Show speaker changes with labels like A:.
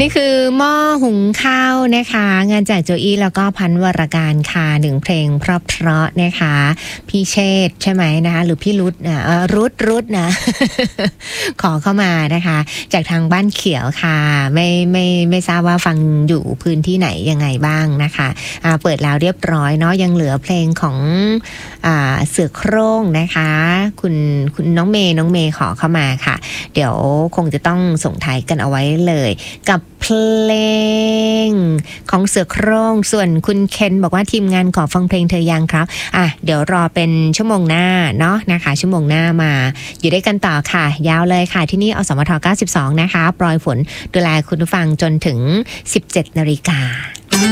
A: นี่คือหม้อหุงข้าวนะคะงานจากโจอี้แล้วก็พันวรการค่ะหนึ่งเพลงเพราะๆนะคะพี่เชษใช่ไหมนะคะหรือพี่รุดรุดนะ ขอเข้ามานะคะจากทางบ้านเขียวค่ะไม่ทราบว่าฟังอยู่พื้นที่ไหนยังไงบ้างนะคะเปิดแล้วเรียบร้อยเนาะยังเหลือเพลงของเสือโคร่งนะคะคุณน้องเมย์ขอเข้ามาค่ะเดี๋ยวคงจะต้องส่งท้ายกันเอาไว้เลยกับเพลงของเสือโคร่งส่วนคุณเคนบอกว่าทีมงานขอฟังเพลงเธอยังครับเดี๋ยวรอเป็นชั่วโมงหน้าเนาะนะคะชั่วโมงหน้ามาอยู่ด้วยกันต่อค่ะยาวเลยค่ะที่นี่อสมท92นะคะปลอยฝนดูแลคุณผู้ฟังจนถึง 17 นาฬิกา